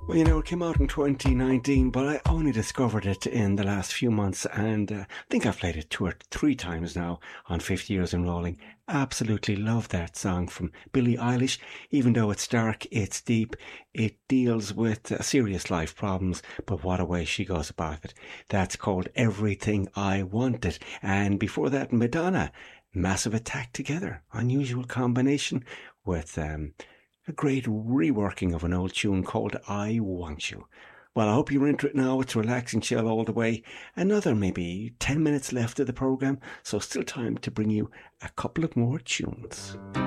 Well, it came out in 2019, but I only discovered it in the last few months, and I think I've played it two or three times now on 50 Years in Rolling. Absolutely love that song from Billie Eilish. Even though it's dark, it's deep, it deals with serious life problems, but what a way she goes about it. That's called Everything I Wanted. And before that, Madonna, Massive Attack Together. Unusual combination with a great reworking of an old tune called I Want You. Well, I hope you're into it now. It's relaxing chill all the way. Another maybe 10 minutes left of the programme, so still time to bring you a couple of more tunes.